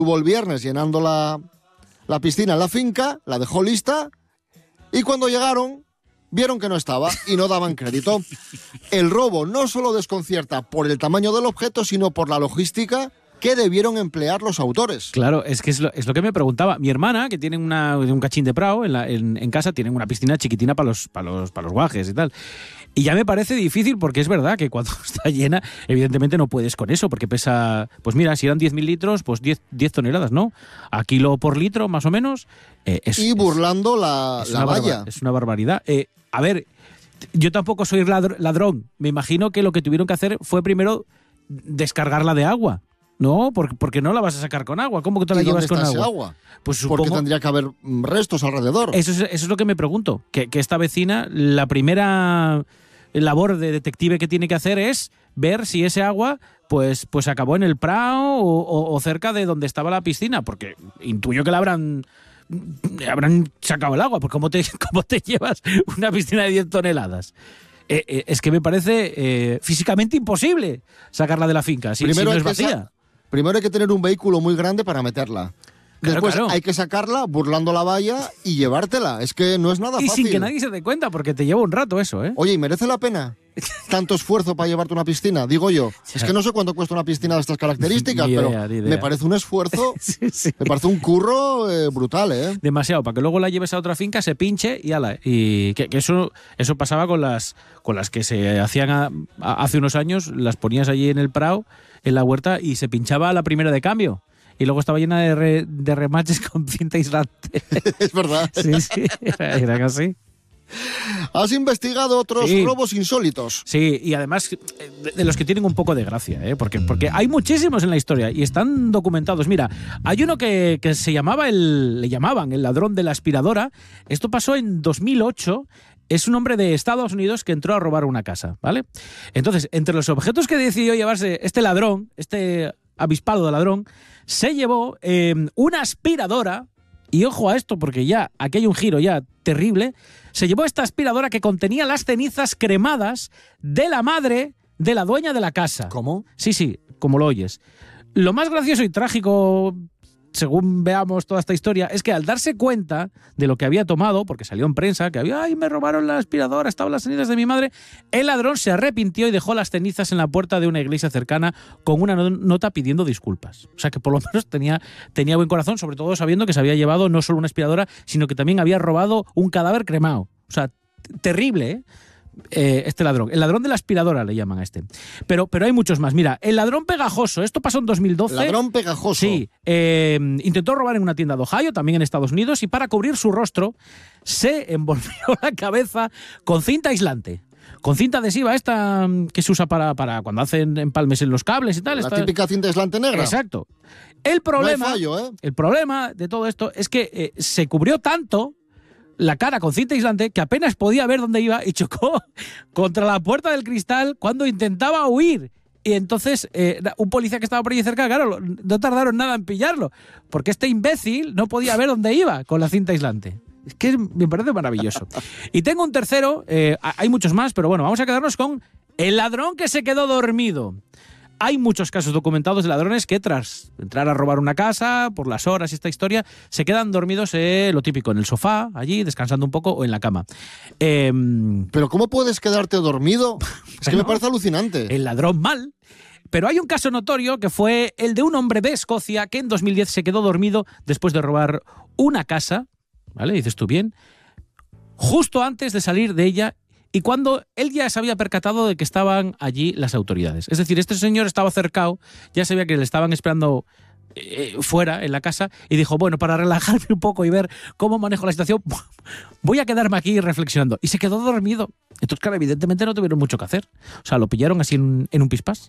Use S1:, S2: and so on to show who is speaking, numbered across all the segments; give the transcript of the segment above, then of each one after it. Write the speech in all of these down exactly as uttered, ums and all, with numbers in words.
S1: Estuvo el viernes llenando la, la piscina en la finca, la dejó lista y cuando llegaron vieron que no estaba y no daban crédito. El robo no solo desconcierta por el tamaño del objeto, sino por la logística que debieron emplear los autores.
S2: Claro, es que es lo, es lo que me preguntaba. Mi hermana, que tiene una, un cachín de prao en, la, en, en casa, tiene una piscina chiquitina para los, para los, para los guajes y tal. Y ya me parece difícil porque es verdad que cuando está llena, evidentemente no puedes con eso, porque pesa, pues mira, si eran diez mil litros, pues diez, diez toneladas, ¿no? A kilo por litro, más o menos. Eh, es,
S1: y burlando
S2: es,
S1: la,
S2: es
S1: la valla.
S2: Barba, es una barbaridad. Eh, a ver, yo tampoco soy ladrón. Me imagino que lo que tuvieron que hacer fue primero descargarla de agua. No, porque, porque no la vas a sacar con agua. ¿Cómo que te la llevas con agua?
S1: agua?
S2: Pues supongo,
S1: porque tendría que haber restos alrededor.
S2: Eso es, eso es lo que me pregunto. Que, que esta vecina, la primera labor de detective que tiene que hacer es ver si ese agua pues, pues acabó en el prao o, o, o cerca de donde estaba la piscina. Porque intuyo que la habrán... habrán sacado el agua. Porque ¿cómo te, cómo te llevas una piscina de diez toneladas? Eh, eh, es que me parece eh, físicamente imposible sacarla de la finca si, si no es vacía.
S1: Primero hay que tener un vehículo muy grande para meterla.
S2: Claro,
S1: Después
S2: claro.
S1: hay que sacarla burlando la valla y llevártela. Es que no es nada
S2: y
S1: fácil.
S2: Y sin que nadie se dé cuenta, porque te lleva un rato eso, ¿eh?
S1: Oye, ¿y merece la pena tanto esfuerzo para llevarte una piscina? Digo yo, es que no sé cuánto cuesta una piscina de estas características,
S2: ni idea,
S1: pero
S2: ni idea.
S1: me parece un esfuerzo,
S2: sí, sí.
S1: me parece un curro eh, brutal, ¿eh?
S2: Demasiado, para que luego la lleves a otra finca, se pinche y ala. Y que, que eso, eso pasaba con las, con las que se hacían a, a, hace unos años, las ponías allí en el prao, en la huerta, y se pinchaba a la primera de cambio. Y luego estaba llena de, re, de remaches con cinta aislante.
S1: Es verdad.
S2: Sí, sí, era, era así.
S1: Has investigado otros
S2: sí.
S1: robos insólitos.
S2: Sí, y además de, de los que tienen un poco de gracia, ¿eh? porque, porque hay muchísimos en la historia y están documentados. Mira, hay uno que, que se llamaba el, le llamaban el ladrón de la aspiradora. Esto pasó en dos mil ocho. Es un hombre de Estados Unidos que entró a robar una casa, ¿vale? Entonces, entre los objetos que decidió llevarse este ladrón, este avispado de ladrón, se llevó eh, una aspiradora. Y ojo a esto, porque ya aquí hay un giro ya terrible. Se llevó esta aspiradora que contenía las cenizas cremadas de la madre de la dueña de la casa.
S1: ¿Cómo?
S2: Sí, sí, como lo oyes. Lo más gracioso y trágico, según veamos toda esta historia, es que al darse cuenta de lo que había tomado, porque salió en prensa, que había, ay, me robaron la aspiradora, estaban las cenizas de mi madre, el ladrón se arrepintió y dejó las cenizas en la puerta de una iglesia cercana con una nota pidiendo disculpas. O sea que por lo menos tenía, tenía buen corazón, sobre todo sabiendo que se había llevado no solo una aspiradora, sino que también había robado un cadáver cremado. O sea, terrible, ¿eh? Eh, este ladrón. El ladrón de la aspiradora le llaman a este. Pero, pero hay muchos más. Mira, el ladrón pegajoso. Esto pasó en dos mil doce.
S1: Ladrón pegajoso.
S2: Sí. Eh, intentó robar en una tienda de Ohio, también en Estados Unidos, y para cubrir su rostro se envolvió la cabeza con cinta aislante. Con cinta adhesiva esta que se usa para, para cuando hacen empalmes en los cables y tal.
S1: La
S2: esta...
S1: típica cinta aislante negra.
S2: Exacto. El problema,
S1: no hay fallo, ¿eh?
S2: el problema de todo esto es que eh, se cubrió tanto la cara con cinta aislante que apenas podía ver dónde iba y chocó contra la puerta del cristal cuando intentaba huir. Y entonces eh, un policía que estaba por allí cerca, claro, no tardaron nada en pillarlo, porque este imbécil no podía ver dónde iba con la cinta aislante. Es que me parece maravilloso. Y tengo un tercero, eh, hay muchos más, pero bueno, vamos a quedarnos con el ladrón que se quedó dormido. Hay muchos casos documentados de ladrones que tras entrar a robar una casa, por las horas y esta historia, se quedan dormidos, eh, lo típico, en el sofá, allí, descansando un poco, o en la cama. Eh,
S1: ¿Pero cómo puedes quedarte dormido? Es que me parece alucinante.
S2: El ladrón mal. Pero hay un caso notorio que fue el de un hombre de Escocia que en dos mil diez se quedó dormido después de robar una casa, ¿vale? Dices tú bien, justo antes de salir de ella. Y cuando él ya se había percatado de que estaban allí las autoridades. Es decir, este señor estaba cercado, ya sabía que le estaban esperando eh, fuera, en la casa, y dijo, bueno, para relajarme un poco y ver cómo manejo la situación, voy a quedarme aquí reflexionando. Y se quedó dormido. Entonces, claro, evidentemente no tuvieron mucho que hacer. O sea, lo pillaron así en, en un pispás.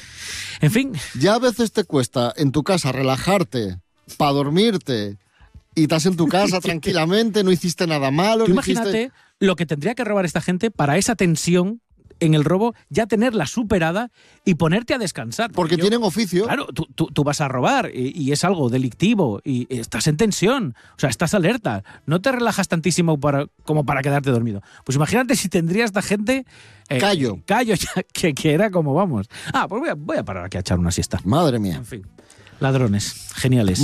S2: En fin.
S1: Ya a veces te cuesta en tu casa relajarte, para dormirte, y estás en tu casa tranquilamente, no hiciste nada malo.
S2: Tú
S1: no
S2: imagínate
S1: hiciste...
S2: lo que tendría que robar esta gente para esa tensión en el robo, ya tenerla superada y ponerte a descansar.
S1: Porque, Porque yo, tienen oficio.
S2: Claro, tú, tú, tú vas a robar y, y es algo delictivo y estás en tensión, o sea, estás alerta. No te relajas tantísimo para, como para quedarte dormido. Pues imagínate si tendría esta gente... Eh,
S1: callo.
S2: Callo, ya, que, que era como vamos. Ah, pues voy a, voy a parar aquí a echar una siesta.
S1: Madre mía.
S2: En fin, ladrones, geniales.